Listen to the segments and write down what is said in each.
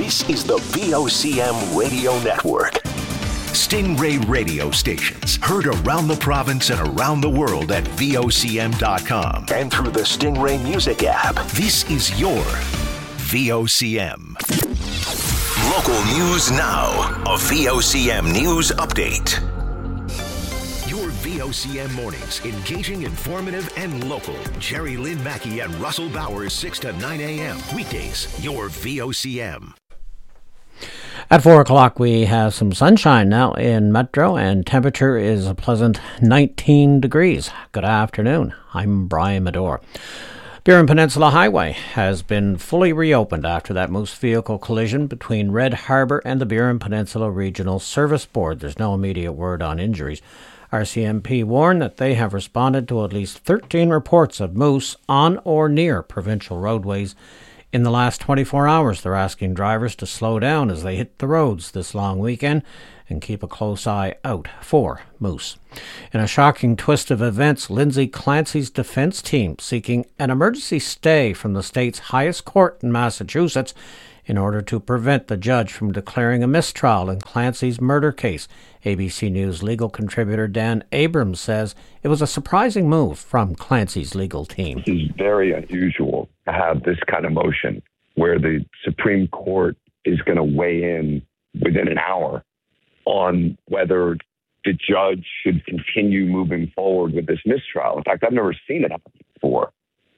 This is the VOCM Radio Network. Stingray radio stations heard around the province and around the world at VOCM.com and through the Stingray Music app. This is your VOCM. Local news now. A VOCM news update. Your VOCM mornings, engaging, informative, and local. Jerry Lynn Mackey and Russell Bowers, 6 to 9 a.m. Weekdays, your VOCM. At 4 o'clock, we have some sunshine now in Metro, and temperature is a pleasant 19 degrees. Good afternoon. I'm Brian Medore. Burin Peninsula Highway has been fully reopened after that moose vehicle collision between Red Harbour and the Burin Peninsula Regional Service Board. There's no immediate word on injuries. RCMP warned that they have responded to at least 13 reports of moose on or near provincial roadways in the last 24 hours. They're asking drivers to slow down as they hit the roads this long weekend and keep a close eye out for moose. In a shocking twist of events, Lindsay Clancy's defense team seeking an emergency stay from the state's highest court in Massachusetts in order to prevent the judge from declaring a mistrial in Clancy's murder case. ABC News legal contributor Dan Abrams says it was a surprising move from Clancy's legal team. This is very unusual to have this kind of motion where the Supreme Court is going to weigh in within an hour on whether the judge should continue moving forward with this mistrial. In fact, I've never seen it happen before.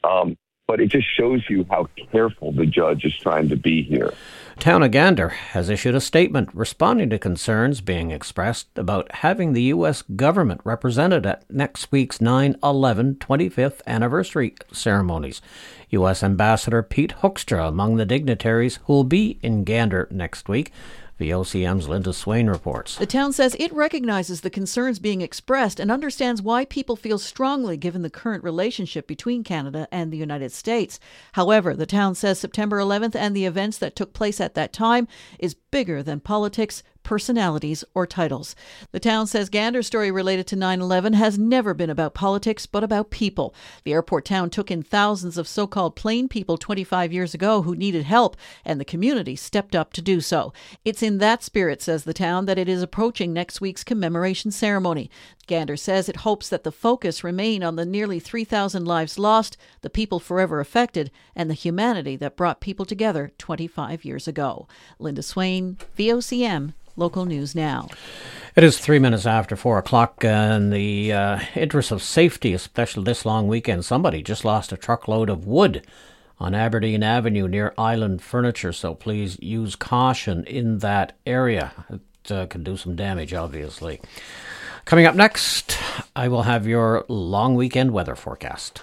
But it just shows you how careful the judge is trying to be here. Town of Gander has issued a statement responding to concerns being expressed about having the U.S. government represented at next week's 9/11 25th anniversary ceremonies. U.S. Ambassador Pete Hoekstra among the dignitaries who will be in Gander next week. VOCM's Linda Swain reports. The town says it recognizes the concerns being expressed and understands why people feel strongly given the current relationship between Canada and the United States. However, the town says September 11th and the events that took place at that time is bigger than politics, personalities, or titles. The town says Gander's story related to 9/11 has never been about politics, but about people. The airport town took in thousands of so-called plain people 25 years ago who needed help, and the community stepped up to do so. It's in that spirit, says the town, that it is approaching next week's commemoration ceremony. Gander says it hopes that the focus remain on the nearly 3,000 lives lost, the people forever affected, and the humanity that brought people together 25 years ago. Linda Swain, VOCM, Local News Now. It is 3 minutes after 4 o'clock. In the interest of safety, especially this long weekend, somebody just lost a truckload of wood on Aberdeen Avenue near Island Furniture, so please use caution in that area. It can do some damage, obviously. Coming up next, I will have your long weekend weather forecast.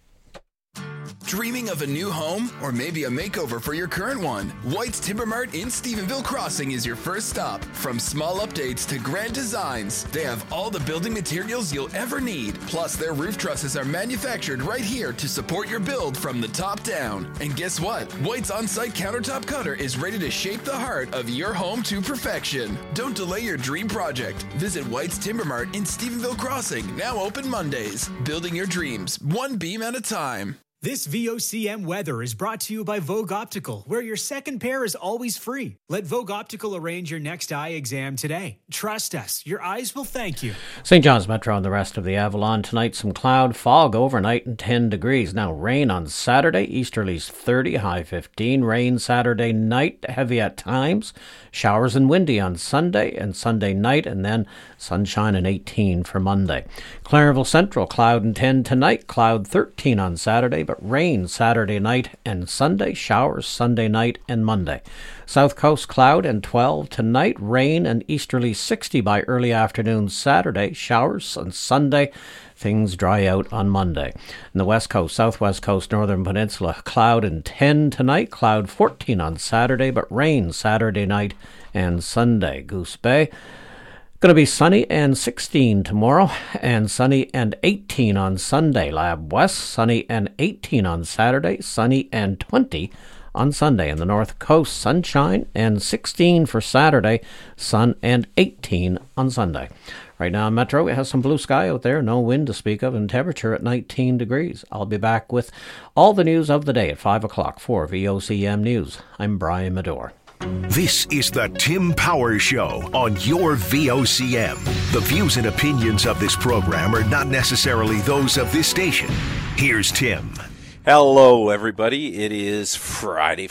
Dreaming of a new home or maybe a makeover for your current one? White's Timber Mart in Stephenville Crossing is your first stop. From small updates to grand designs, they have all the building materials you'll ever need. Plus, their roof trusses are manufactured right here to support your build from the top down. And guess what? White's on-site countertop cutter is ready to shape the heart of your home to perfection. Don't delay your dream project. Visit White's Timber Mart in Stephenville Crossing, now open Mondays. Building your dreams, one beam at a time. This VOCM weather is brought to you by Vogue Optical, where your second pair is always free. Let Vogue Optical arrange your next eye exam today. Trust us, your eyes will thank you. St. John's Metro and the rest of the Avalon tonight, some cloud, fog overnight and 10 degrees. Now rain on Saturday, easterlies 30, high 15. Rain Saturday night, heavy at times. Showers and windy on Sunday and Sunday night, and then sunshine and 18 for Monday. Clarenville Central, cloud and 10 tonight, cloud 13 on Saturday, but rain Saturday night and Sunday, showers Sunday night and Monday. South Coast, cloud and 12 tonight, rain and easterly 60 by early afternoon Saturday, showers on Sunday. Things dry out on Monday. In the West Coast, Southwest Coast, Northern Peninsula, cloud and 10 tonight, cloud 14 on Saturday, but rain Saturday night and Sunday. Goose Bay, going to be sunny and 16 tomorrow, and sunny and 18 on Sunday. Lab West, sunny and 18 on Saturday, sunny and 20 on Sunday. In the North Coast, sunshine and 16 for Saturday, sun and 18 on Sunday. Right now in Metro, it has some blue sky out there, no wind to speak of, and temperature at 19 degrees. I'll be back with all the news of the day at 5 o'clock for VOCM News. I'm Brian Medore. This is the Tim Power Show on your VOCM. The views and opinions of this program are not necessarily those of this station. Here's Tim. Hello, everybody. It is Friday,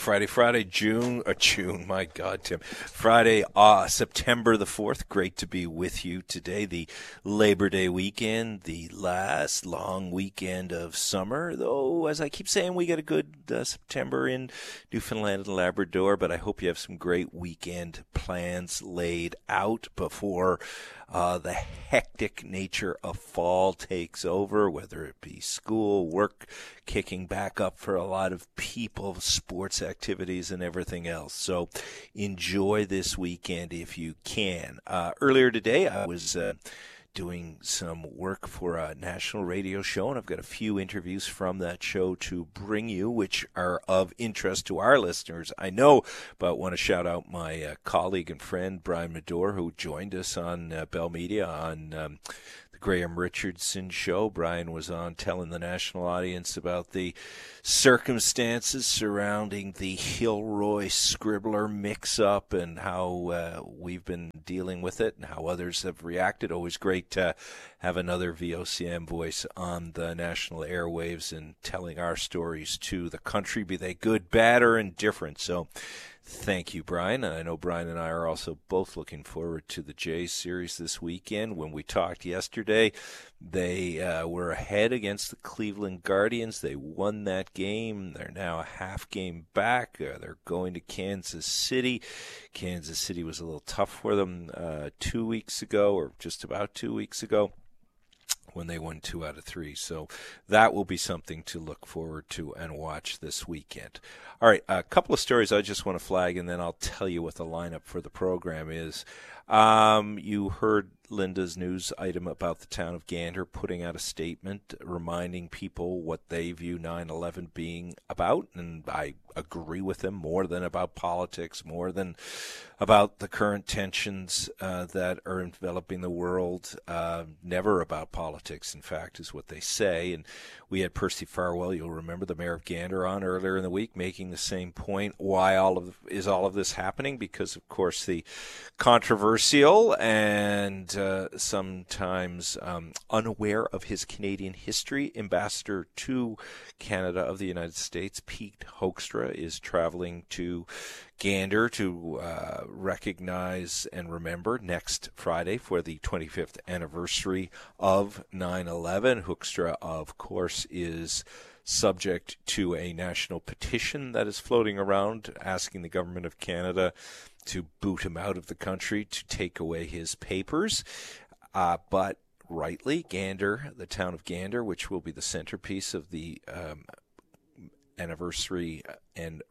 June, my God, Tim. Friday, September the 4th. Great to be with you today. The Labor Day weekend, the last long weekend of summer. Though, as I keep saying, we get a good September in Newfoundland and Labrador, but I hope you have some great weekend plans laid out before the hectic nature of fall takes over, whether it be school, work, kicking back up for a lot of people, sports activities, and everything else. So enjoy this weekend if you can. Earlier today, I was doing some work for a national radio show, and I've got a few interviews from that show to bring you, which are of interest to our listeners, I know, but want to shout out my colleague and friend, Brian Medore, who joined us on Bell Media on the Graham Richardson show. Brian was on telling the national audience about the circumstances surrounding the Hilroy Scribbler mix-up and how we've been dealing with it and how others have reacted. Always great to have another VOCM voice on the national airwaves and telling our stories to the country, be they good, bad, or indifferent. So thank you, Brian. And I know Brian and I are also both looking forward to the Jays series this weekend. When we talked yesterday, they were ahead against the Cleveland Guardians. They won that game. They're now a half game back. They're going to Kansas City. Kansas City was a little tough for them 2 weeks ago, or just about 2 weeks ago, when they won 2 out of 3. So that will be something to look forward to and watch this weekend. All right, a couple of stories I just want to flag, and then I'll tell you what the lineup for the program is. You heard Linda's news item about the town of Gander putting out a statement reminding people what they view 9/11 being about, and I agree with them, more than about politics, more than about the current tensions that are enveloping the world, never about politics, in fact, is what they say. And we had Percy Farwell, you'll remember, the mayor of Gander, on earlier in the week making the same point. Why all of this happening? Because, of course, the controversial and sometimes unaware of his Canadian history ambassador to Canada of the United States, Pete Hoekstra, is traveling to Gander to recognize and remember next Friday for the 25th anniversary of 9/11. Hoekstra, of course, is subject to a national petition that is floating around asking the government of Canada to boot him out of the country, to take away his papers. But rightly, Gander, the town of Gander, which will be the centerpiece of the anniversary and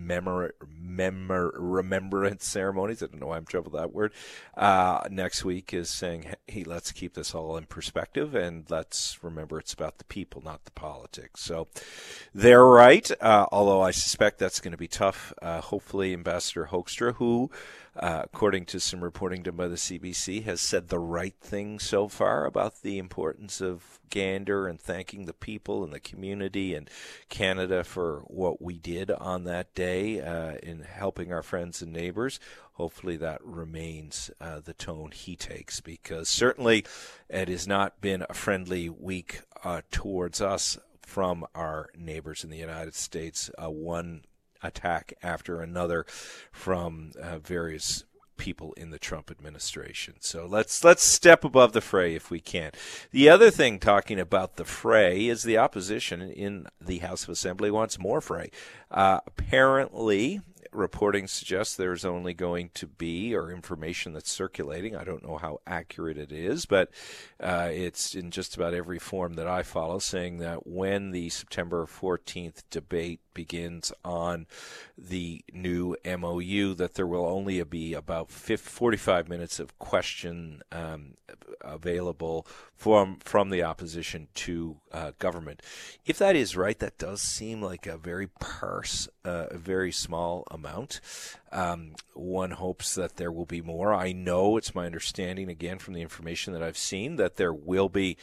remembrance ceremonies. I don't know why I'm troubled with that word. Next week is saying, hey, let's keep this all in perspective and let's remember it's about the people, not the politics. So they're right, although I suspect that's going to be tough. Hopefully Ambassador Hoekstra, who, according to some reporting done by the CBC, has said the right thing so far about the importance of Gander and thanking the people and the community and Canada for what we did on that day in helping our friends and neighbors. Hopefully that remains the tone he takes, because certainly it has not been a friendly week towards us from our neighbors in the United States. One attack after another from various people in the Trump administration. So let's step above the fray if we can. The other thing, talking about the fray, is the opposition in the House of Assembly wants more fray. Apparently, reporting suggests there's only going to be, or information that's circulating, I don't know how accurate it is, but it's in just about every form that I follow, saying that when the September 14th debate begins on the new MOU, that there will only be about 45 minutes of question available from the opposition to government. If that is right, that does seem like a very very small amount. One hopes that there will be more. I know, it's my understanding, again, from the information that I've seen, that there will be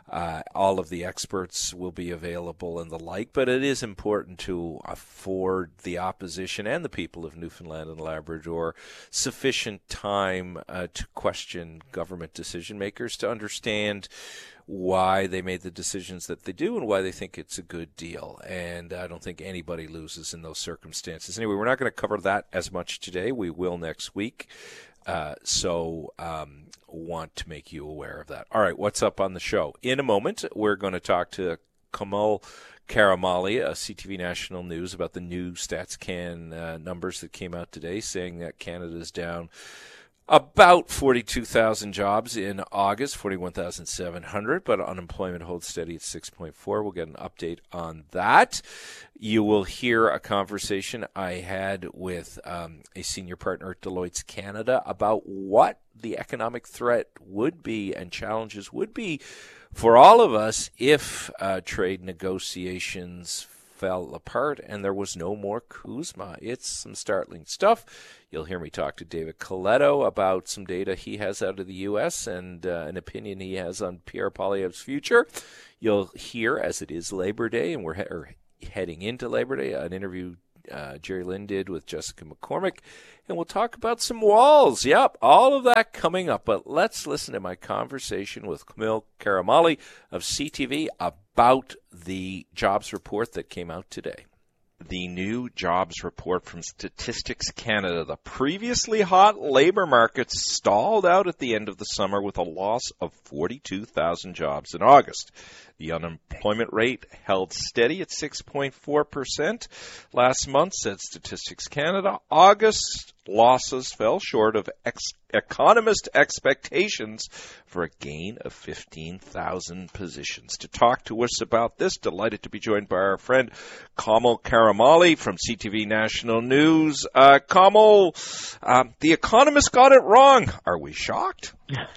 all of the experts will be available and the like, but it is important to afford the opposition and the people of Newfoundland and Labrador sufficient time to question government decision makers, to understand why they made the decisions that they do and why they think it's a good deal. And I don't think anybody loses in those circumstances. Anyway, we're not going to cover that as much today. We will next week. So want to make you aware of that. All right, what's up on the show? In a moment, we're going to talk to Kamul Karamali, CTV National News, about the new StatsCan numbers that came out today, saying that Canada is down about 42,000 jobs in August, 41,700, but unemployment holds steady at 6.4. We'll get an update on that. You will hear a conversation I had with a senior partner at Deloitte Canada about what the economic threat would be and challenges would be for all of us if trade negotiations fell apart and there was no more CUSMA. It's some startling stuff. You'll hear me talk to David Coletto about some data he has out of the U.S. and an opinion he has on Pierre Poilievre's future. You'll hear, as it is Labor Day and we're heading into Labor Day, an interview Jerry Lynn did with Jessica McCormick, and we'll talk about some walls. Yep, all of that coming up. But let's listen to my conversation with Kamul Karamali of CTV about the jobs report that came out today. The new jobs report from Statistics Canada. The previously hot labor market stalled out at the end of the summer with a loss of 42,000 jobs in August. The unemployment rate held steady at 6.4% last month, said Statistics Canada. August losses fell short of economist expectations for a gain of 15,000 positions. To talk to us about this, delighted to be joined by our friend Kamul Karamali from CTV National News. Kamul, the economists got it wrong. Are we shocked?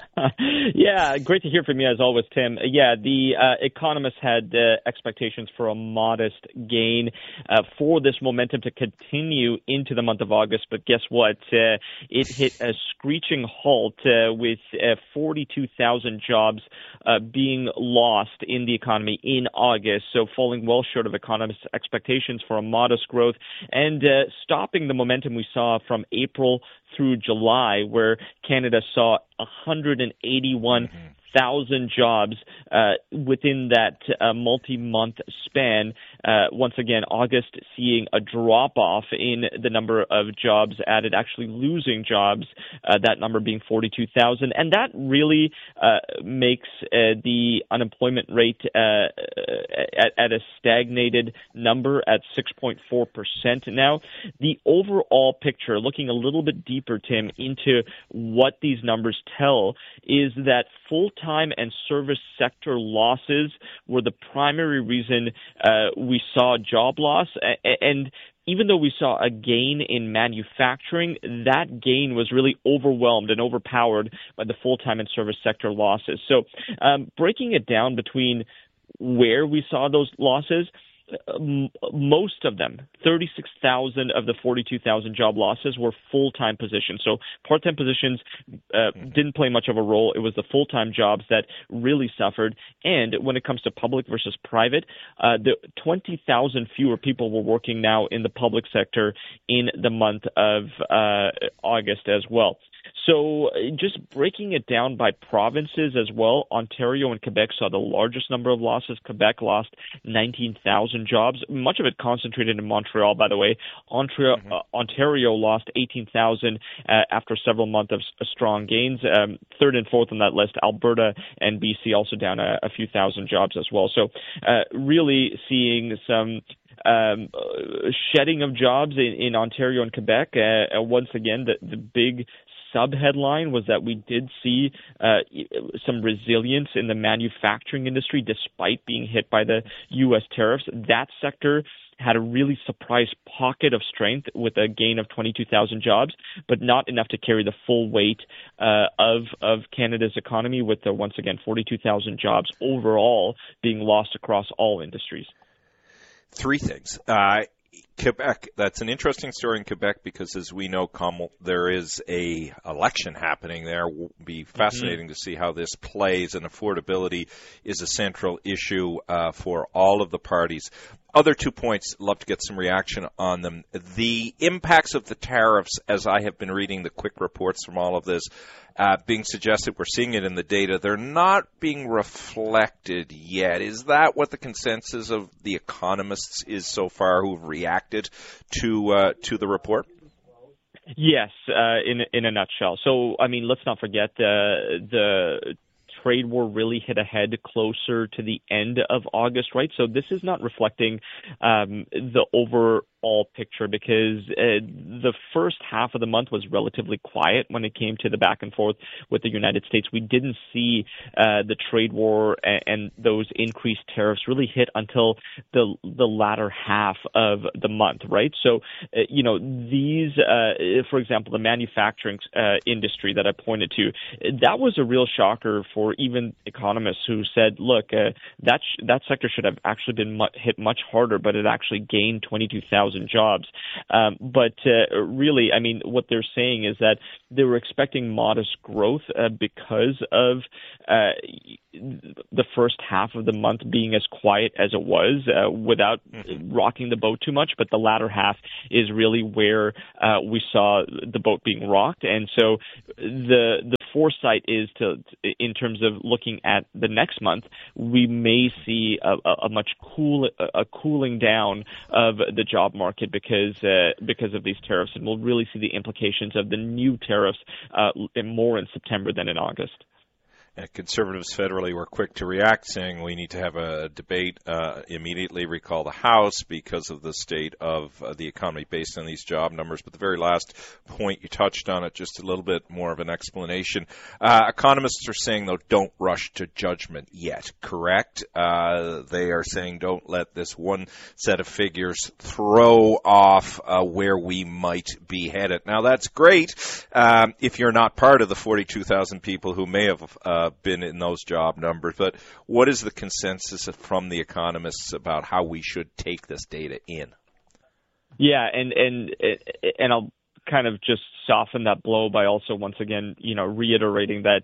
Yeah, great to hear from you as always, Tim. Yeah, the economists had expectations for a modest gain for this momentum to continue into the month of August, but guess what? It hit a screeching halt with 42,000 jobs being lost in the economy in August, so falling well short of economists' expectations for a modest growth and stopping the momentum we saw from April through July, where Canada saw 181,000 jobs within that multi-month span. Once again, August seeing a drop-off in the number of jobs added, actually losing jobs, that number being 42,000. And that really makes the unemployment rate at a stagnated number at 6.4% now. The overall picture, looking a little bit deeper, Tim, into what these numbers tell, is that full-time and service sector losses were the primary reason we saw job loss. And even though we saw a gain in manufacturing, that gain was really overwhelmed and overpowered by the full-time and service sector losses. So breaking it down between where we saw those losses, most of them, 36,000 of the 42,000 job losses, were full-time positions. So part-time positions didn't play much of a role. It was the full-time jobs that really suffered. And when it comes to public versus private, the 20,000 fewer people were working now in the public sector in the month of August as well. So just breaking it down by provinces as well, Ontario and Quebec saw the largest number of losses. Quebec lost 19,000 jobs, much of it concentrated in Montreal, by the way. Ontario lost 18,000 after several months of strong gains. Third and fourth on that list, Alberta and BC also down a few thousand jobs as well. So really seeing some shedding of jobs in Ontario and Quebec. Once again, the big sub-headline was that we did see some resilience in the manufacturing industry despite being hit by the U.S. tariffs. That sector had a really surprise pocket of strength with a gain of 22,000 jobs, but not enough to carry the full weight of Canada's economy, with once again 42,000 jobs overall being lost across all industries. Three things. Quebec, that's an interesting story in Quebec because, as we know, Kamal, there is a election happening there. It will be fascinating to see how this plays, and affordability is a central issue for all of the parties. Other 2 points, love to get some reaction on them. The impacts of the tariffs, as I have been reading the quick reports from all of this, being suggested, we're seeing it in the data, they're not being reflected yet. Is that what the consensus of the economists is so far who've reacted to the report? Yes, in a nutshell. So, I mean, let's not forget the trade war really hit ahead closer to the end of August, right? So this is not reflecting the overall picture because the first half of the month was relatively quiet when it came to the back and forth with the United States. We didn't see the trade war and those increased tariffs really hit until the latter half of the month, right? So, these, for example, the manufacturing industry that I pointed to, that was a real shocker for even economists who said, look, that sector should have actually been hit much harder, but it actually gained 22,000 jobs. But really, I mean, what they're saying is that they were expecting modest growth because of the first half of the month being as quiet as it was without rocking the boat too much. But the latter half is really where we saw the boat being rocked. And so the foresight is in terms of looking at the next month, we may see a cooling down of the job market because of these tariffs, and we'll really see the implications of the new tariffs more in September than in August. Conservatives federally were quick to react, saying we need to have a debate, immediately recall the House because of the state of the economy based on these job numbers. But the very last point, you touched on it, just a little bit more of an explanation. Economists are saying, though, don't rush to judgment yet, correct? They are saying don't let this one set of figures throw off where we might be headed. Now, that's great if you're not part of the 42,000 people who may have been in those job numbers, but what is the consensus from the economists about how we should take this data in? Yeah, and I'll kind of just soften that blow by also once again, reiterating that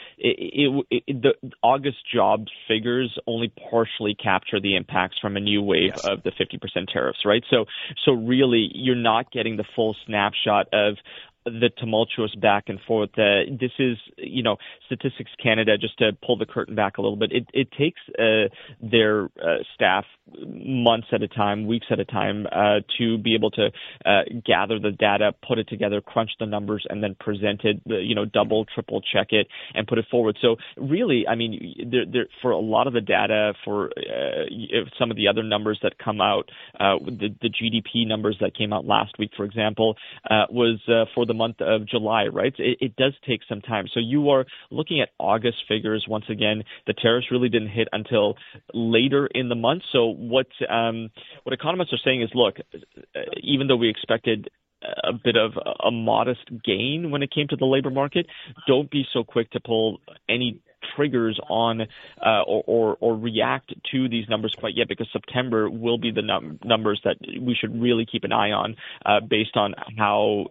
the August jobs figures only partially capture the impacts from a new wave of the 50% tariffs, right? So really, you're not getting the full snapshot of the tumultuous back and forth. This is, Statistics Canada, just to pull the curtain back a little bit, it takes their staff months at a time, weeks at a time, to be able to gather the data, put it together, crunch the numbers, and then present it, double, triple check it, and put it forward. So really, I mean, there for a lot of the data, for some of the other numbers that come out, the GDP numbers that came out last week, for example, was for the month of July, right? It does take some time. So you are looking at August figures. Once again, the tariffs really didn't hit until later in the month. So what economists are saying is, look, even though we expected a bit of a modest gain when it came to the labor market, don't be so quick to pull any triggers on or react to these numbers quite yet, because September will be the numbers that we should really keep an eye on based on how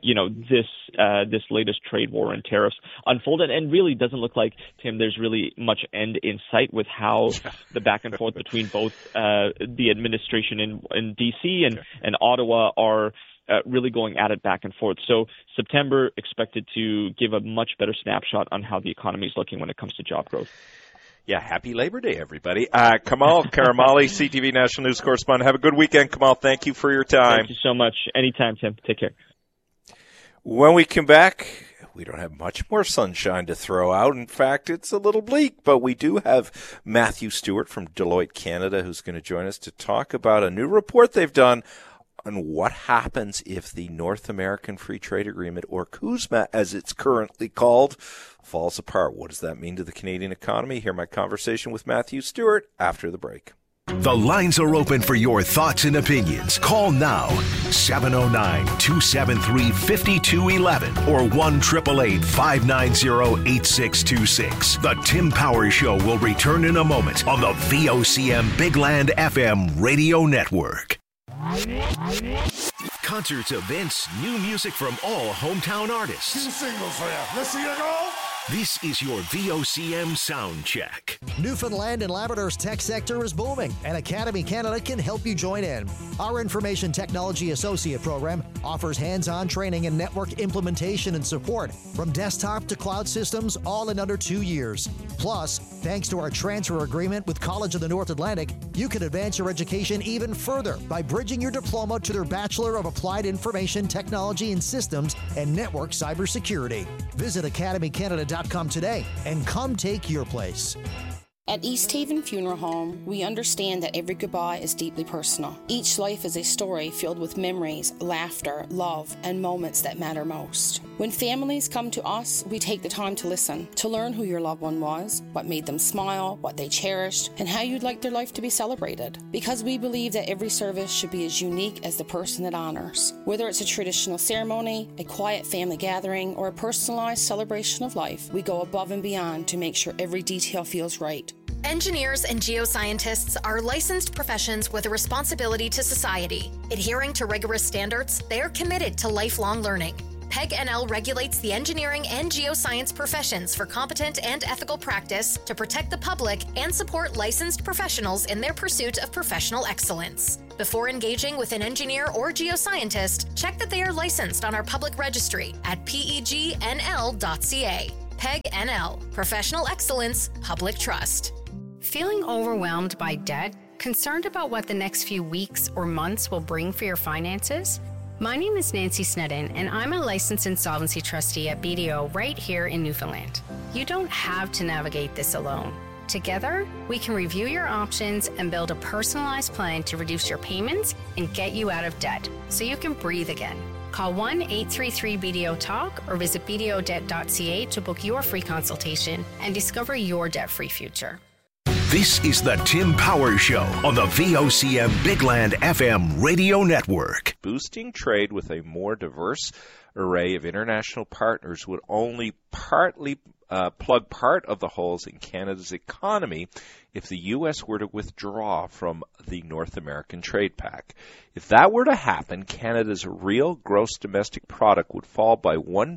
this latest trade war and tariffs unfolded. And really doesn't look like, Tim, there's really much end in sight with how the back and forth between both the administration in DC and Ottawa are really going at it back and forth. So September expected to give a much better snapshot on how the economy is looking when it comes to job growth. Yeah, happy Labor Day, everybody. Kamal Karamali, CTV National News correspondent. Have a good weekend, Kamal. Thank you for your time. Thank you so much. Anytime, Tim. Take care. When we come back, we don't have much more sunshine to throw out. In fact, it's a little bleak, but we do have Matthew Stewart from Deloitte Canada who's going to join us to talk about a new report they've done on what happens if the North American Free Trade Agreement, or CUSMA as it's currently called, falls apart. What does that mean to the Canadian economy? Hear my conversation with Matthew Stewart after the break. The lines are open for your thoughts and opinions. Call now, 709-273-5211 or 1-888-590-8626. The Tim Powers Show will return in a moment on the VOCM Big Land FM radio network. Concerts, events, new music from all hometown artists. 2 singles for you. Let's see you go. This is your VOCM sound check. Newfoundland and Labrador's tech sector is booming, and Academy Canada can help you join in. Our Information Technology Associate program offers hands-on training and network implementation and support from desktop to cloud systems, all in under 2 years. Plus, thanks to our transfer agreement with College of the North Atlantic, you can advance your education even further by bridging your diploma to their Bachelor of Applied Information Technology and Systems and Network Cybersecurity. Visit academycanada.com today and come take your place. At East Haven Funeral Home, we understand that every goodbye is deeply personal. Each life is a story filled with memories, laughter, love, and moments that matter most. When families come to us, we take the time to listen, to learn who your loved one was, what made them smile, what they cherished, and how you'd like their life to be celebrated. Because we believe that every service should be as unique as the person it honors. Whether it's a traditional ceremony, a quiet family gathering, or a personalized celebration of life, we go above and beyond to make sure every detail feels right. Engineers and geoscientists are licensed professions with a responsibility to society. Adhering to rigorous standards, they are committed to lifelong learning. PEG-NL regulates the engineering and geoscience professions for competent and ethical practice to protect the public and support licensed professionals in their pursuit of professional excellence. Before engaging with an engineer or geoscientist, check that they are licensed on our public registry at pegnl.ca. PEG-NL, Professional Excellence, Public Trust. Feeling overwhelmed by debt? Concerned about what the next few weeks or months will bring for your finances? My name is Nancy Snedden, and I'm a licensed insolvency trustee at BDO right here in Newfoundland. You don't have to navigate this alone. Together, we can review your options and build a personalized plan to reduce your payments and get you out of debt so you can breathe again. Call 1-833-BDO-TALK or visit bdodebt.ca to book your free consultation and discover your debt-free future. This is the Tim Power Show on the VOCM Bigland FM radio network. Boosting trade with a more diverse array of international partners would only partly plug part of the holes in Canada's economy if the U.S. were to withdraw from the North American Trade Pact. If that were to happen, Canada's real gross domestic product would fall by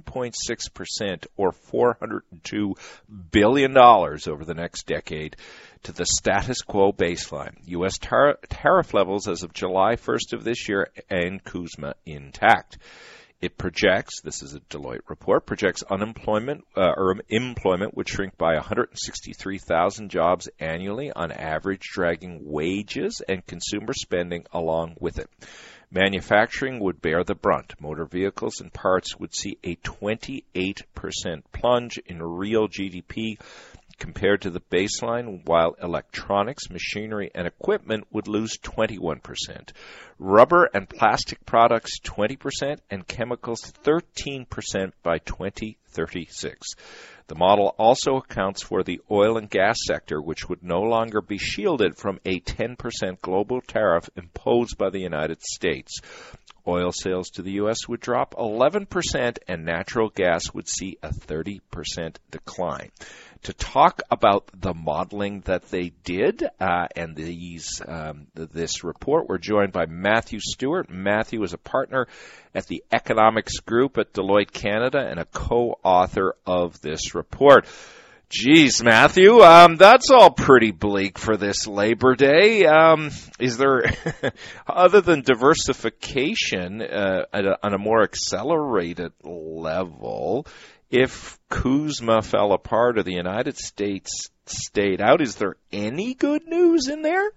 1.6% or $402 billion over the next decade to the status quo baseline. U.S. tariff levels as of July 1st of this year and CUSMA intact. It projects, this is a Deloitte report, projects employment would shrink by 163,000 jobs annually on average, dragging wages and consumer spending along with it. Manufacturing would bear the brunt. Motor vehicles and parts would see a 28% plunge in real GDP compared to the baseline, while electronics, machinery, and equipment would lose 21%. Rubber and plastic products 20%, and chemicals 13% by 2036. The model also accounts for the oil and gas sector, which would no longer be shielded from a 10% global tariff imposed by the United States. Oil sales to the U.S. would drop 11%, and natural gas would see a 30% decline. To talk about the modeling that they did and this report, we're joined by Matthew Stewart. Matthew is a partner at the Economics Group at Deloitte Canada and a co-author of this report. Geez, Matthew, that's all pretty bleak for this Labor Day. Is there, other than diversification on a more accelerated level, if CUSMA fell apart or the United States stayed out, is there any good news in there?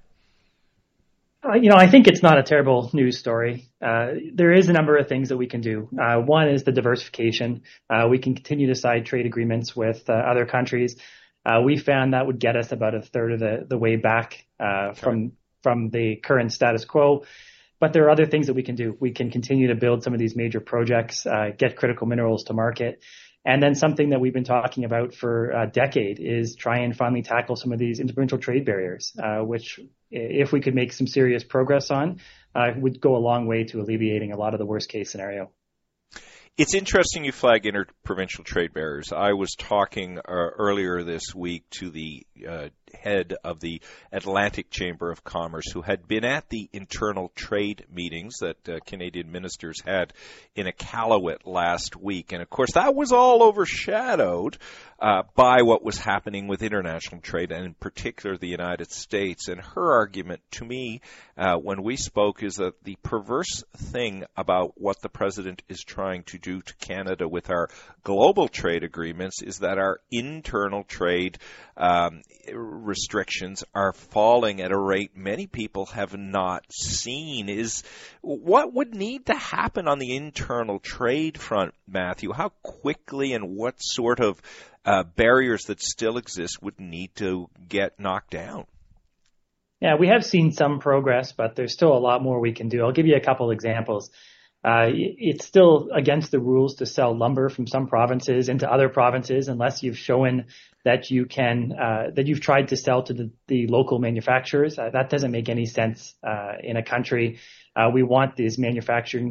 I think it's not a terrible news story. There is a number of things that we can do. One is the diversification. We can continue to sign trade agreements with other countries. We found that would get us about a third of the way back from the current status quo. But there are other things that we can do. We can continue to build some of these major projects, get critical minerals to market. And then something that we've been talking about for a decade is try and finally tackle some of these interprovincial trade barriers, which if we could make some serious progress on, would go a long way to alleviating a lot of the worst case scenario. It's interesting you flag interprovincial trade barriers. I was talking earlier this week to the head of the Atlantic Chamber of Commerce, who had been at the internal trade meetings that Canadian ministers had in Iqaluit last week. And, of course, that was all overshadowed by what was happening with international trade, and in particular the United States. And her argument to me when we spoke is that the perverse thing about what the president is trying to do to Canada with our global trade agreements is that our internal trade restrictions are falling at a rate many people have not seen. Is what would need to happen on the internal trade front, Matthew? How quickly and what sort of barriers that still exist would need to get knocked down? Yeah, we have seen some progress, but there's still a lot more we can do. I'll give you a couple examples. It's still against the rules to sell lumber from some provinces into other provinces unless you've shown that you can, that you've tried to sell to the local manufacturers. That doesn't make any sense in a country. We want this manufacturing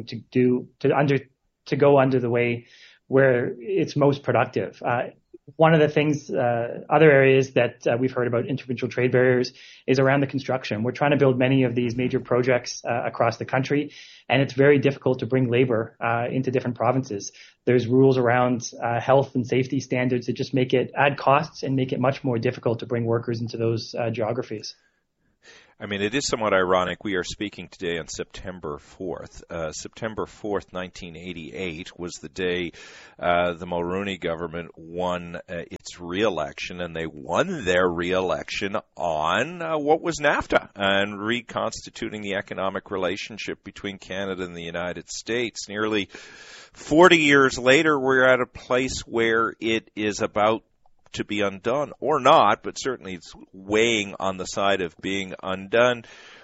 to go under the way where it's most productive. One of the things, other areas that we've heard about interprovincial trade barriers is around the construction. We're trying to build many of these major projects across the country, and it's very difficult to bring labor into different provinces. There's rules around health and safety standards that just add costs and make it much more difficult to bring workers into those geographies. I mean, it is somewhat ironic. We are speaking today on September 4th. September 4th, 1988 was the day the Mulroney government won its re-election, and they won their re-election on what was NAFTA and reconstituting the economic relationship between Canada and the United States. Nearly 40 years later, we're at a place where it is about to be undone, or not, but certainly it's weighing on the side of being undone.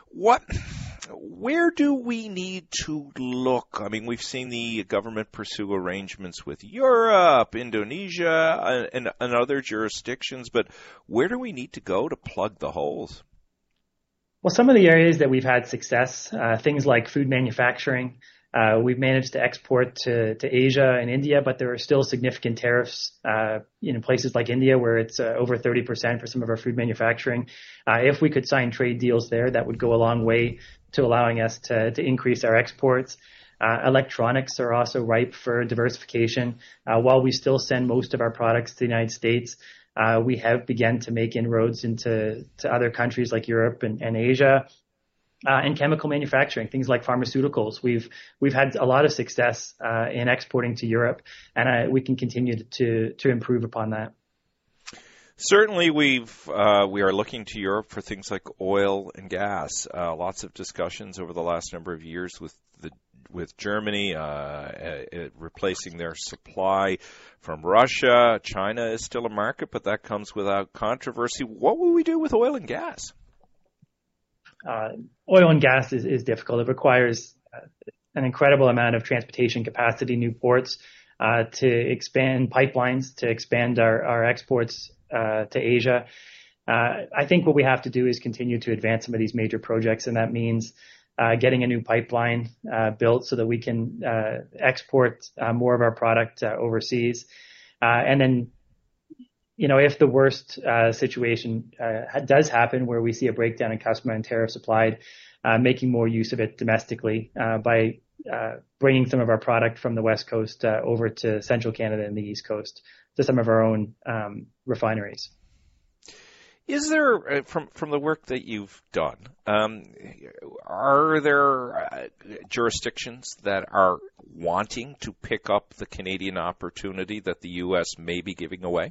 Where do we need to look? I mean, we've seen the government pursue arrangements with Europe, Indonesia, and other jurisdictions, but where do we need to go to plug the holes? Well, some of the areas that we've had success, things like food manufacturing, we've managed to export to Asia and India, but there are still significant tariffs in places like India where it's over 30% for some of our food manufacturing. If we could sign trade deals there, that would go a long way to allowing us to increase our exports. Electronics are also ripe for diversification. While we still send most of our products to the United States, we have begun to make inroads into other countries like Europe and Asia. And chemical manufacturing, things like pharmaceuticals. We've had a lot of success in exporting to Europe, and we can continue to improve upon that. Certainly, we are looking to Europe for things like oil and gas. Lots of discussions over the last number of years with Germany replacing their supply from Russia. China is still a market, but that comes without controversy. What will we do with oil and gas? Oil and gas is difficult. It requires an incredible amount of transportation capacity, new ports, to expand pipelines, to expand our exports to Asia. I think what we have to do is continue to advance some of these major projects, and that means getting a new pipeline built so that we can export more of our product overseas. And then, if the worst situation does happen where we see a breakdown in customer and tariffs applied, making more use of it domestically by bringing some of our product from the West Coast over to Central Canada and the East Coast to some of our own refineries. Is there, from the work that you've done, are there jurisdictions that are wanting to pick up the Canadian opportunity that the U.S. may be giving away?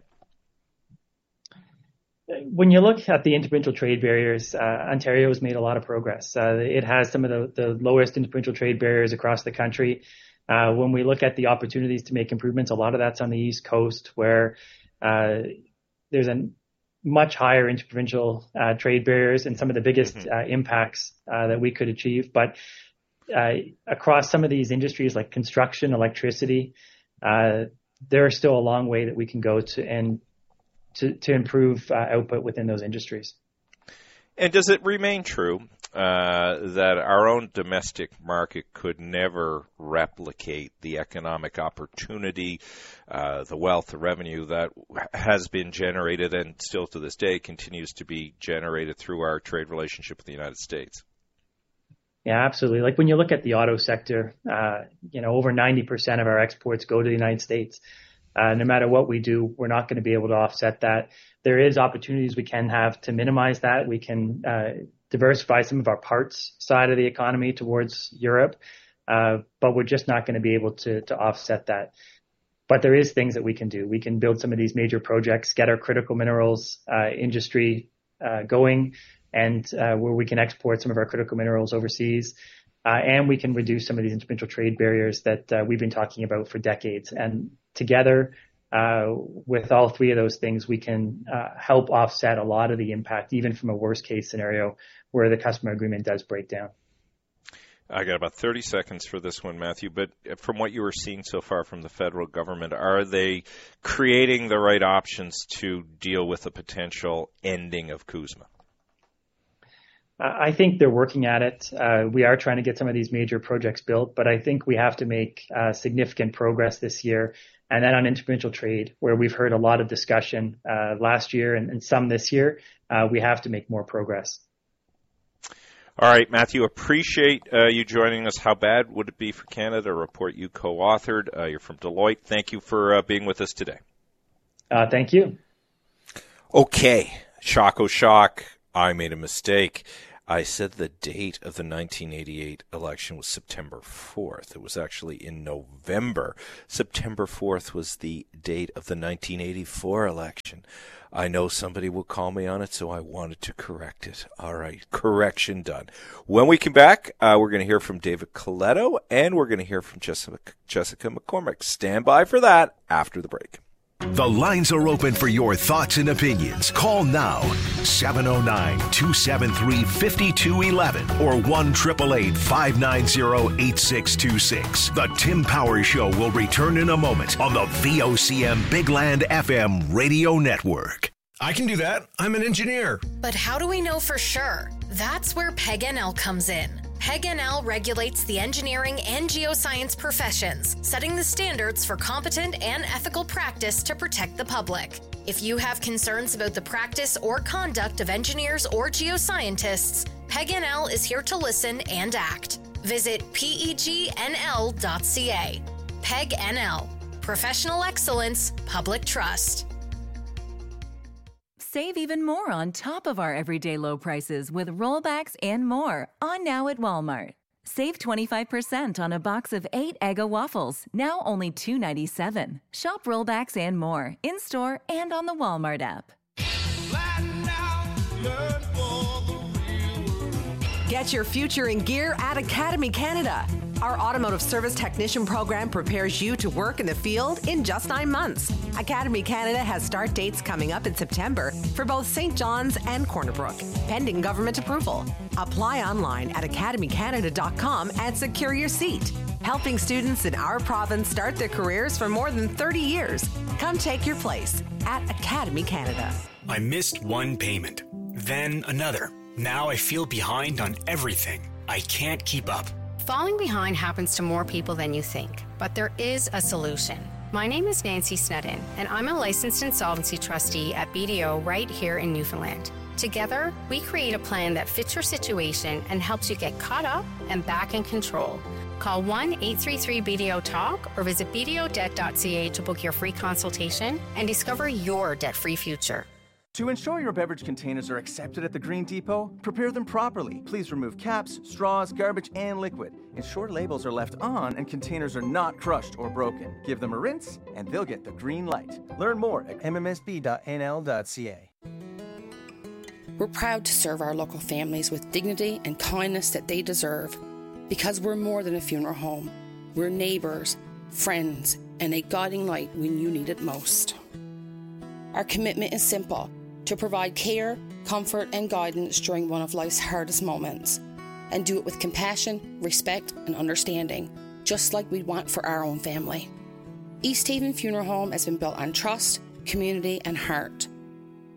When you look at the interprovincial trade barriers, Ontario has made a lot of progress. It has some of the lowest interprovincial trade barriers across the country. When we look at the opportunities to make improvements, a lot of that's on the East Coast, where there's a much higher interprovincial trade barriers and some of the biggest impacts that we could achieve. But across some of these industries like construction, electricity, there is still a long way that we can go to improve output within those industries. And does it remain true that our own domestic market could never replicate the economic opportunity, the wealth, the revenue that has been generated and still to this day continues to be generated through our trade relationship with the United States? Yeah, absolutely. Like when you look at the auto sector, over 90% of our exports go to the United States. No matter what we do, we're not going to be able to offset that. There is opportunities we can have to minimize that. We can diversify some of our parts side of the economy towards Europe, but we're just not going to be able to offset that. But there is things that we can do. We can build some of these major projects, get our critical minerals industry going, and where we can export some of our critical minerals overseas. And we can reduce some of these interprovincial trade barriers that we've been talking about for decades. And together, with all three of those things, we can help offset a lot of the impact, even from a worst case scenario where the customer agreement does break down. I got about 30 seconds for this one, Matthew, but from what you were seeing so far from the federal government, are they creating the right options to deal with the potential ending of CUSMA? I think they're working at it. We are trying to get some of these major projects built, but I think we have to make significant progress this year. And then on interprovincial trade, where we've heard a lot of discussion last year and some this year, we have to make more progress. All right, Matthew, appreciate you joining us. How bad would it be for Canada? A report you co-authored. You're from Deloitte. Thank you for being with us today. Thank you. Okay, shock, oh shock. I made a mistake. I said the date of the 1988 election was September 4th. It was actually in November. September 4th was the date of the 1984 election. I know somebody will call me on it, so I wanted to correct it. All right, correction done. When we come back, we're going to hear from David Coletto, and we're going to hear from Jessica McCormick. Stand by for that after the break. The lines are open for your thoughts and opinions. Call now, 709-273-5211 or 1-888-590-8626. The Tim Powers Show will return in a moment on the VOCM Big Land FM radio network. I can do that. I'm an engineer. But how do we know for sure? That's where PEG-NL comes in. PEG-NL regulates the engineering and geoscience professions, setting the standards for competent and ethical practice to protect the public. If you have concerns about the practice or conduct of engineers or geoscientists, PEG-NL is here to listen and act. Visit pegnl.ca. PEG-NL. Professional excellence, public trust. Save even more on top of our everyday low prices with rollbacks and more on now at Walmart. Save 25% on a box of 8 Eggo waffles, now only $2.97. Shop rollbacks and more in-store and on the Walmart app. Get your future in gear at Academy Canada. Our automotive service technician program prepares you to work in the field in just 9 months. Academy Canada has start dates coming up in September for both St. John's and Corner Brook, pending government approval. Apply online at academycanada.com and secure your seat. Helping students in our province start their careers for more than 30 years. Come take your place at Academy Canada. I missed one payment, then another. Now I feel behind on everything. I can't keep up. Falling behind happens to more people than you think, but there is a solution. My name is Nancy Snedden, and I'm a licensed insolvency trustee at BDO right here in Newfoundland. Together, we create a plan that fits your situation and helps you get caught up and back in control. Call 1-833-BDO-TALK or visit bdodebt.ca to book your free consultation and discover your debt-free future. To ensure your beverage containers are accepted at the Green Depot, prepare them properly. Please remove caps, straws, garbage, and liquid. Ensure labels are left on and containers are not crushed or broken. Give them a rinse, and they'll get the green light. Learn more at mmsb.nl.ca. We're proud to serve our local families with dignity and kindness that they deserve. Because we're more than a funeral home. We're neighbours, friends, and a guiding light when you need it most. Our commitment is simple: to provide care, comfort, and guidance during one of life's hardest moments, and do it with compassion, respect, and understanding, just like we'd want for our own family. East Haven Funeral Home has been built on trust, community, and heart.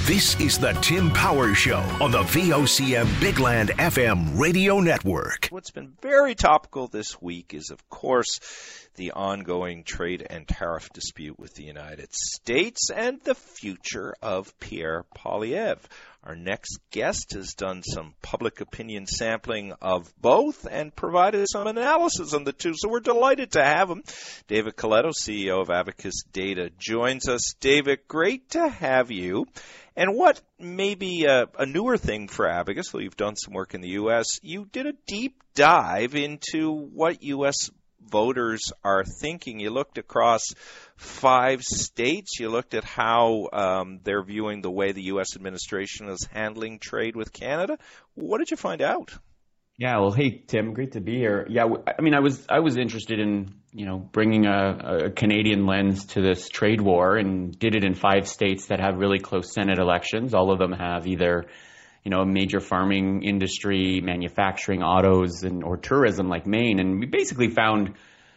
This is the Tim Power Show on the VOCM Big Land FM radio network. What's been very topical this week is, of course, the ongoing trade and tariff dispute with the United States and the future of Pierre Poilievre. Our next guest has done some public opinion sampling of both and provided some analysis on the two, so we're delighted to have him. David Coletto, CEO of Abacus Data, joins us. David, great to have you. And what may be a newer thing for Abacus, though you've done some work in the U.S., you did a deep dive into what U.S. voters are thinking. You looked across 5 states. You looked at how they're viewing the way the U.S. administration is handling trade with Canada. What did you find out? Yeah, well, hey, Tim, great to be here. Yeah, I mean, I was interested in, bringing a Canadian lens to this trade war, and did it in 5 states that have really close Senate elections. All of them have either, a major farming industry, manufacturing, autos, or tourism like Maine. And we basically found,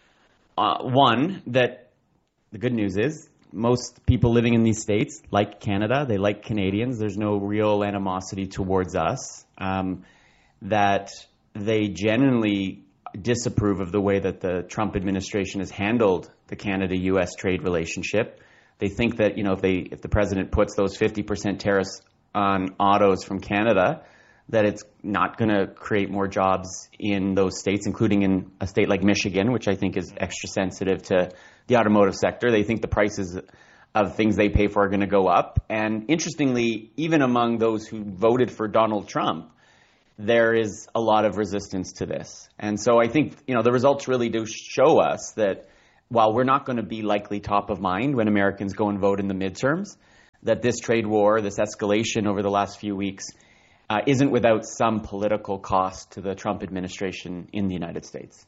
one, that the good news is most people living in these states like Canada. They like Canadians. There's no real animosity towards us. That they genuinely disapprove of the way that the Trump administration has handled the Canada-U.S. trade relationship. They think that, if the president puts those 50% tariffs on autos from Canada, that it's not going to create more jobs in those states, including in a state like Michigan, which I think is extra sensitive to the automotive sector. They think the prices of things they pay for are going to go up. And interestingly, even among those who voted for Donald Trump, there is a lot of resistance to this. And so I think, the results really do show us that while we're not going to be likely top of mind when Americans go and vote in the midterms, that this trade war, this escalation over the last few weeks, isn't without some political cost to the Trump administration in the United States.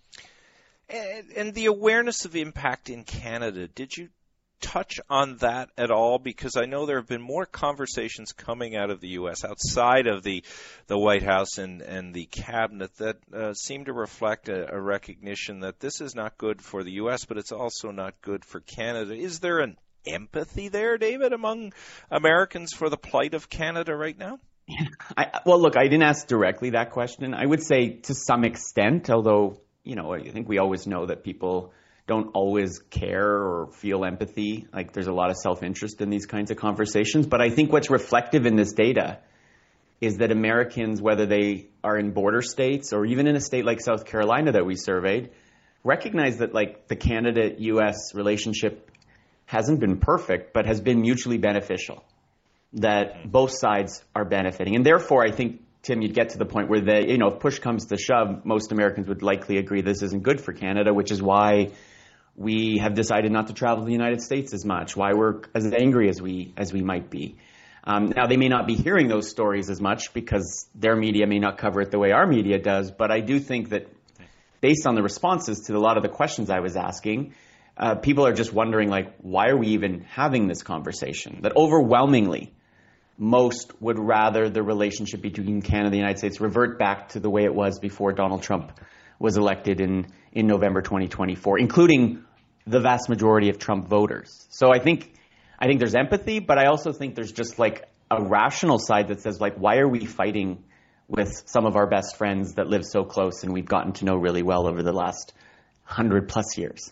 And the awareness of impact in Canada, did you touch on that at all? Because I know there have been more conversations coming out of the U.S. outside of the White House and the cabinet that seem to reflect a recognition that this is not good for the U.S., but it's also not good for Canada. Is there an empathy there, David, among Americans for the plight of Canada right now? Well, look, I didn't ask directly that question. I would say to some extent, although, I think we always know that people don't always care or feel empathy. Like, there's a lot of self-interest in these kinds of conversations. But I think what's reflective in this data is that Americans, whether they are in border states or even in a state like South Carolina that we surveyed, recognize that, like, the Canada-U.S. relationship hasn't been perfect, but has been mutually beneficial, that both sides are benefiting. And therefore, I think, Tim, you'd get to the point where if push comes to shove, most Americans would likely agree this isn't good for Canada, which is why we have decided not to travel to the United States as much, why we're as angry as we might be. Now, they may not be hearing those stories as much because their media may not cover it the way our media does, but I do think that based on the responses to a lot of the questions I was asking, people are just wondering, like, why are we even having this conversation? That overwhelmingly, most would rather the relationship between Canada and the United States revert back to the way it was before Donald Trump was elected in November 2024, including the vast majority of Trump voters. So I think there's empathy, but I also think there's just like a rational side that says, like, why are we fighting with some of our best friends that live so close and we've gotten to know really well over the last 100 plus years?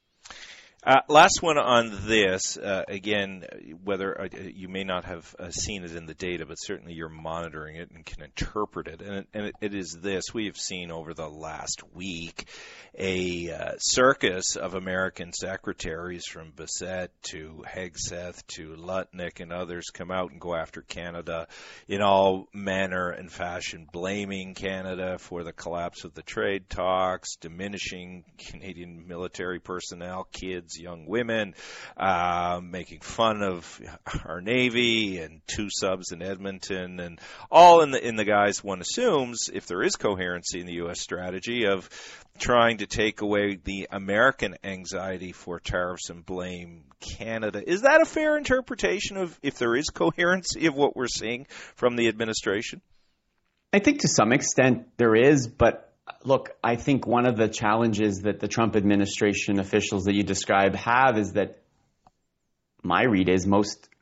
Last one on this, again, whether you may not have seen it in the data, but certainly you're monitoring it and can interpret it. And it is this. We have seen over the last week a circus of American secretaries from Bissett to Hegseth to Lutnick and others come out and go after Canada in all manner and fashion, blaming Canada for the collapse of the trade talks, diminishing Canadian military personnel, kids, young women, making fun of our Navy and 2 subs in Edmonton, and all in the guise one assumes, if there is coherency in the U.S. strategy of trying to take away the American anxiety for tariffs and blame Canada. Is that a fair interpretation of if there is coherency of what we're seeing from the administration? I think to some extent there is, but look, I think one of the challenges that the Trump administration officials that you describe have is that my read is most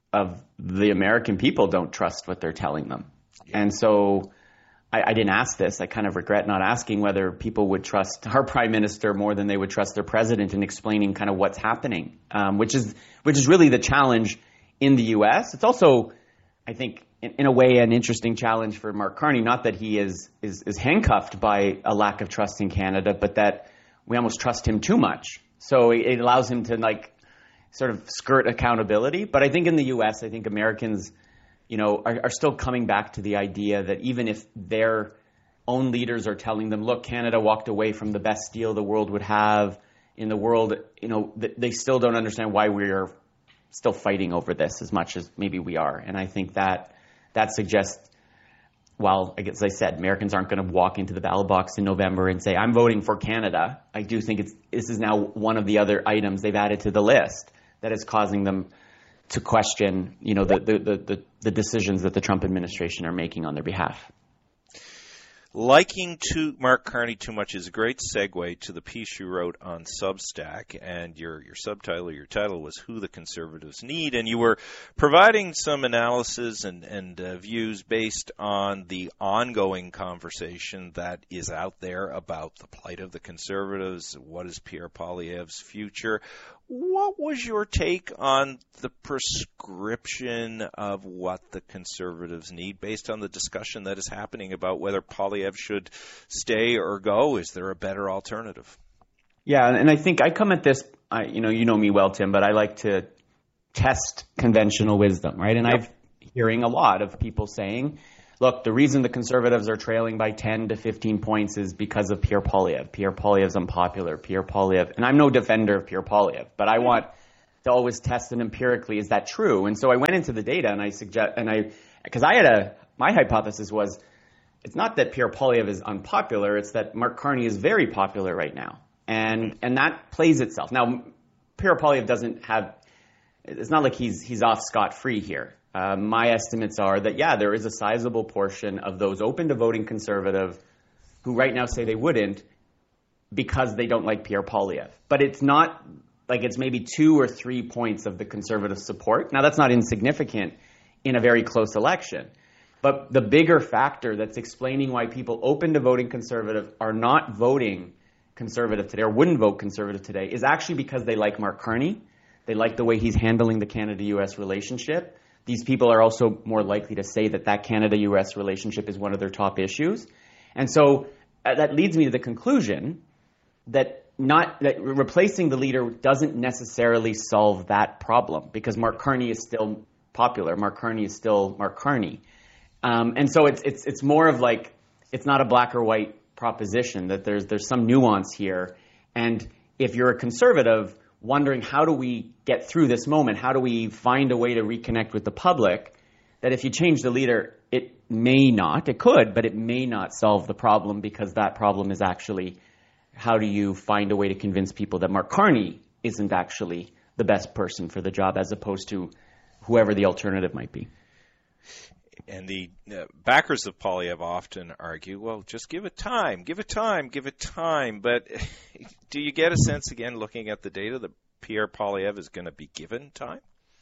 the American people don't trust what they're telling them. And so I didn't ask this. I kind of regret not asking whether people would trust our prime minister more than they would trust their president in explaining kind of what's happening, which is really the challenge in the U.S. It's also, I think, in a way, an interesting challenge for Mark Carney. Not that he is handcuffed by a lack of trust in Canada, but that we almost trust him too much. So it allows him to sort of skirt accountability. But I think in the U.S., I think Americans, are still coming back to the idea that even if their own leaders are telling them, look, Canada walked away from the best deal the world would have in the world, they still don't understand why we are still fighting over this as much as maybe we are. And I think that suggests, well, as I said, Americans aren't going to walk into the ballot box in November and say, I'm voting for Canada. I do think this is now one of the other items they've added to the list that is causing them to question, the decisions that the Trump administration are making on their behalf. Liking to Mark Carney too much is a great segue to the piece you wrote on Substack, and your subtitle, your title was Who the Conservatives Need, and you were providing some analysis and views based on the ongoing conversation that is out there about the plight of the Conservatives. What is Pierre Poilievre's future? What was your take on the prescription of what the Conservatives need based on the discussion that is happening about whether Poilievre should stay or go? Is there a better alternative? Yeah, and I think I come at this, you know me well, Tim, but I like to test conventional wisdom, right? And I've hearing a lot of people saying, look, the reason the Conservatives are trailing by 10 to 15 points is because of Pierre Poilievre. Pierre Poilievre's unpopular. Pierre Poilievre, and I'm no defender of Pierre Poilievre, but I want to always test it empirically. Is that true? And so I went into the data and my hypothesis was, it's not that Pierre Poilievre is unpopular, it's that Mark Carney is very popular right now. And that plays itself. Now, Pierre Poilievre it's not like he's off scot-free here. My estimates are that, there is a sizable portion of those open to voting Conservative who right now say they wouldn't because they don't like Pierre Poilievre. But it's not like it's maybe 2 or 3 points of the Conservative support. Now, that's not insignificant in a very close election. But the bigger factor that's explaining why people open to voting Conservative are not voting Conservative today or wouldn't vote Conservative today is actually because they like Mark Carney. They like the way he's handling the Canada-U.S. relationship. These people are also more likely to say that Canada-U.S. relationship is one of their top issues. And so that leads me to the conclusion that replacing the leader doesn't necessarily solve that problem because Mark Carney is still popular. Mark Carney is still Mark Carney. And so it's more of like, it's not a black or white proposition, that there's some nuance here. And if you're a Conservative wondering how do we get through this moment, how do we find a way to reconnect with the public, that if you change the leader, it could, but it may not solve the problem because that problem is actually how do you find a way to convince people that Mark Carney isn't actually the best person for the job as opposed to whoever the alternative might be. And the backers of Poilievre often argue, well, just give it time. But do you get a sense, again, looking at the data, that Pierre Poilievre is going to be given time?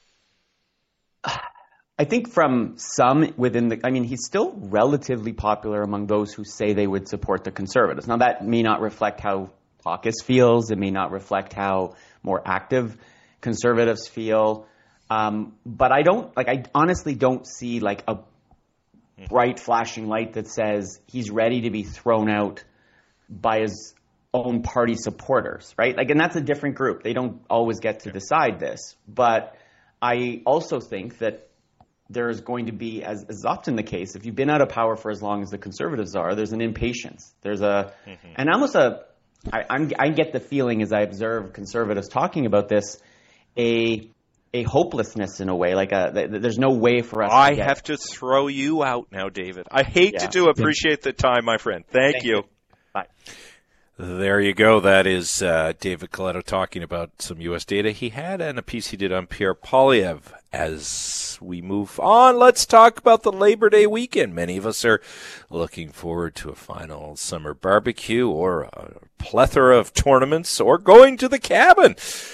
I think from some he's still relatively popular among those who say they would support the Conservatives. Now, that may not reflect how caucus feels. It may not reflect how more active Conservatives feel. But I honestly don't see like a bright flashing light that says he's ready to be thrown out by his own party supporters, right? And that's a different group. They don't always get to decide this. But I also think that there's going to be, as is often the case, if you've been out of power for as long as the Conservatives are, there's an impatience. There's and almost I get the feeling as I observe Conservatives talking about this, a hopelessness in a way, there's no way for us I have to throw you out now, David. I hate to appreciate the time, my friend. Thank you. Bye. There you go. That is David Coletto talking about some U.S. data he had and a piece he did on Pierre Poilievre. As we move on, let's talk about the Labor Day weekend. Many of us are looking forward to a final summer barbecue or a plethora of tournaments or going to the cabin.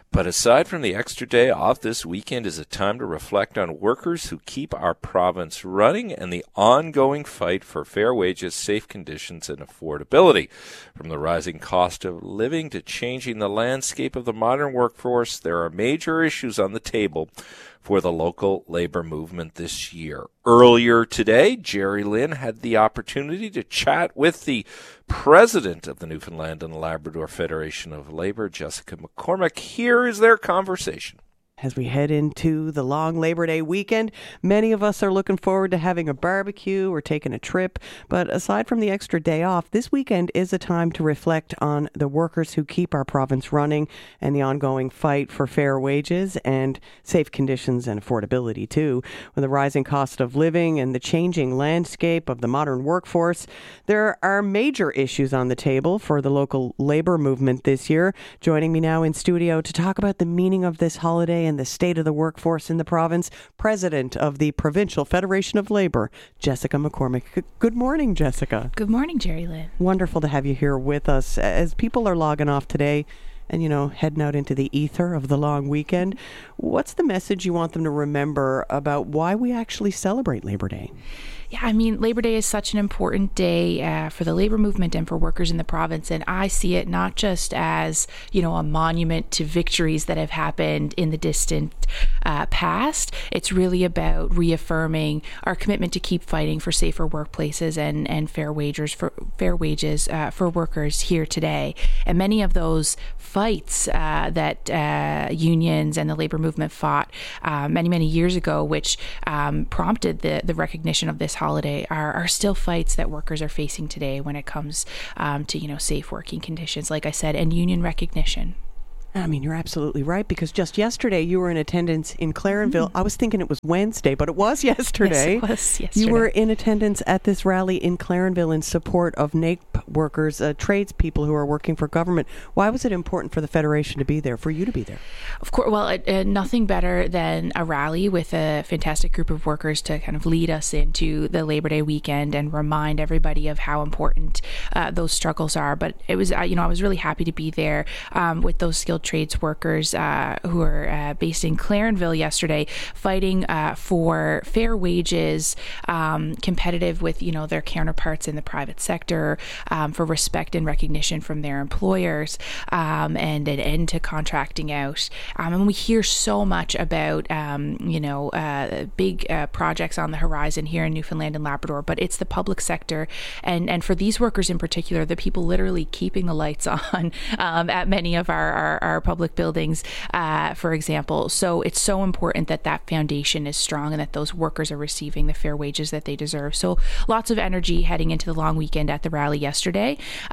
But aside from the extra day off, this weekend is a time to reflect on workers who keep our province running and the ongoing fight for fair wages, safe conditions, and affordability. From the rising cost of living to changing the landscape of the modern workforce, there are major issues on the table for the local labor movement this year. Earlier today, Jerry Lynn had the opportunity to chat with the president of the Newfoundland and Labrador Federation of Labor, Jessica McCormick. Here is their conversation. As we head into the long Labor Day weekend, many of us are looking forward to having a barbecue or taking a trip. But aside from the extra day off, this weekend is a time to reflect on the workers who keep our province running and the ongoing fight for fair wages and safe conditions and affordability, too. With the rising cost of living and the changing landscape of the modern workforce, there are major issues on the table for the local labor movement this year. Joining me now in studio to talk about the meaning of this holiday and the state of the workforce in the province, President of the Provincial Federation of Labor, Jessica McCormick. Good morning, Jessica. Good morning, Jerry Lynn. Wonderful to have you here with us. As people are logging off today and, heading out into the ether of the long weekend, what's the message you want them to remember about why we actually celebrate Labor Day? Yeah, I mean, Labor Day is such an important day for the labor movement and for workers in the province. And I see it not just as, a monument to victories that have happened in the distant past. It's really about reaffirming our commitment to keep fighting for safer workplaces and fair wages for workers here today. And many of those fights that unions and the labor movement fought many, many years ago, which prompted the recognition of this holiday, are still fights that workers are facing today when it comes to safe working conditions, like I said, and union recognition. I mean, you're absolutely right, because just yesterday you were in attendance in Clarenville. I was thinking it was Wednesday, but it was yesterday. Yes, it was yesterday. You were in attendance at this rally in Clarenville in support of NAPE workers, tradespeople who are working for government. Why was it important for the Federation to be there, for you to be there? Of course, well, nothing better than a rally with a fantastic group of workers to kind of lead us into the Labor Day weekend and remind everybody of how important those struggles are. But it was, I was really happy to be there with those skilled trades workers who are based in Clarenville yesterday, fighting for fair wages, competitive with their counterparts in the private sector, for respect and recognition from their employers, and an end to contracting out. And we hear so much about big projects on the horizon here in Newfoundland and Labrador, but it's the public sector, and for these workers in particular, the people literally keeping the lights on at many of our public buildings, for example. So it's so important that foundation is strong and that those workers are receiving the fair wages that they deserve. So lots of energy heading into the long weekend at the rally yesterday.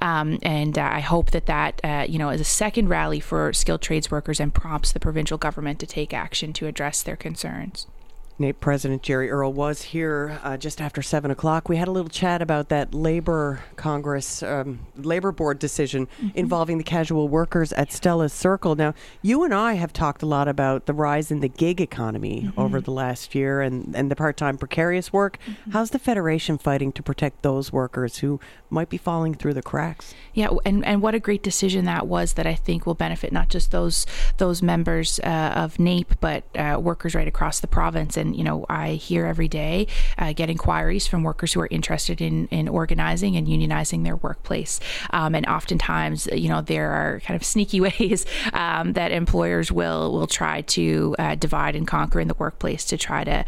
And I hope that is a second rally for skilled trades workers and prompts the provincial government to take action to address their concerns. NAPE President Jerry Earl was here just after 7 o'clock. We had a little chat about that Labor Congress, Labor Board decision involving the casual workers at Stella's Circle. Now, you and I have talked a lot about the rise in the gig economy over the last year and the part-time precarious work. How's the Federation fighting to protect those workers who might be falling through the cracks? Yeah, and what a great decision that was, that I think will benefit not just those members of NAPE, but workers right across the province. And, I hear every day get inquiries from workers who are interested in organizing and unionizing their workplace. And oftentimes, there are kind of sneaky ways that employers will try to divide and conquer in the workplace to try to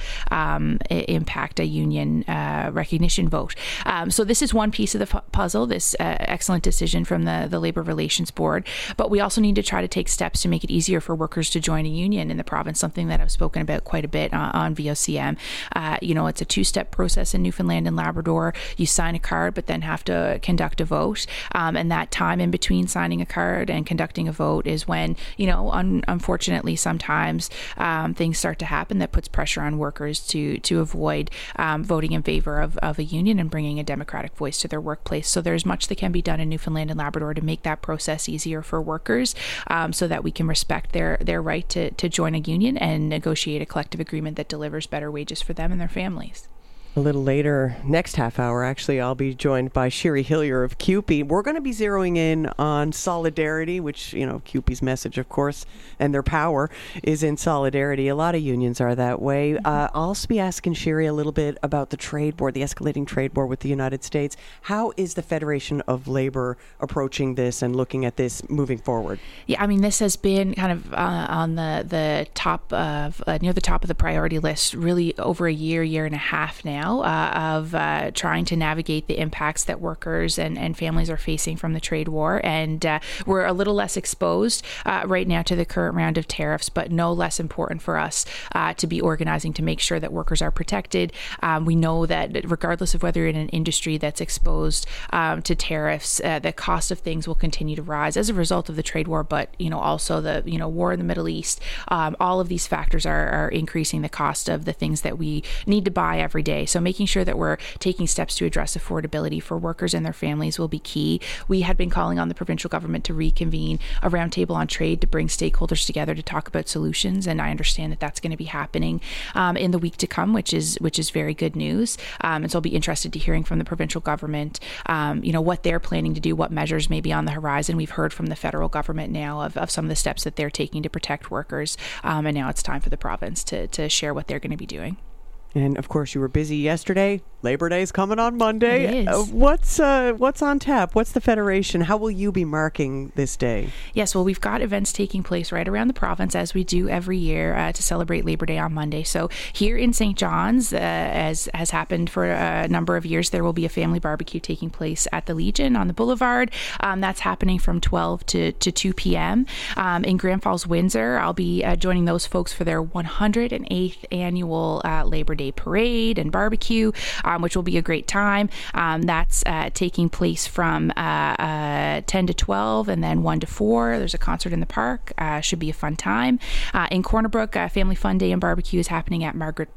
impact a union recognition vote. So this is one piece of the puzzle, this excellent decision from the Labor Relations Board. But we also need to try to take steps to make it easier for workers to join a union in the province, something that I've spoken about quite a bit on VOCM. It's a two-step process in Newfoundland and Labrador. You sign a card, but then have to conduct a vote. And that time in between signing a card and conducting a vote is when, unfortunately, sometimes things start to happen that puts pressure on workers to avoid voting in favor of a union and bringing a democratic voice to their workplace. So there's much that can be done in Newfoundland and Labrador to make that process easier for workers, so that we can respect their right to join a union and negotiate a collective agreement that delivers better wages for them and their families. A little later, next half hour, actually, I'll be joined by Sherry Hillier of CUPE. We're going to be zeroing in on solidarity, which, CUPE's message, of course, and their power is in solidarity. A lot of unions are that way. I'll also be asking Sherry a little bit about the trade war, the escalating trade war with the United States. How is the Federation of Labor approaching this and looking at this moving forward? Yeah, I mean, this has been kind of on the top of, near the top of the priority list, really over a year and a half now. Of trying to navigate the impacts that workers and families are facing from the trade war. And we're a little less exposed right now to the current round of tariffs, but no less important for us to be organizing to make sure that workers are protected. We know that regardless of whether you're in an industry that's exposed to tariffs, the cost of things will continue to rise as a result of the trade war, but also the war in the Middle East. All of these factors are increasing the cost of the things that we need to buy every day. So making sure that we're taking steps to address affordability for workers and their families will be key. We had been calling on the provincial government to reconvene a roundtable on trade to bring stakeholders together to talk about solutions, and I understand that that's going to be happening in the week to come, which is very good news. And so I'll be interested to hearing from the provincial government, what they're planning to do, what measures may be on the horizon. We've heard from the federal government now of some of the steps that they're taking to protect workers, and now it's time for the province to share what they're going to be doing. And of course, you were busy yesterday. Labor Day is coming on Monday. It is. What's on tap? What's the Federation? How will you be marking this day? Yes, well, we've got events taking place right around the province, as we do every year, to celebrate Labor Day on Monday. So here in St. John's, as has happened for a number of years, there will be a family barbecue taking place at the Legion on the Boulevard. That's happening from 12 to 2 p.m. In Grand Falls, Windsor, I'll be joining those folks for their 108th annual Labor Day parade and barbecue, which will be a great time. That's taking place from 10 to 12 and then 1 to 4. There's a concert in the park. Should be a fun time. In Corner Brook, Family Fun Day and Barbecue is happening at Margaret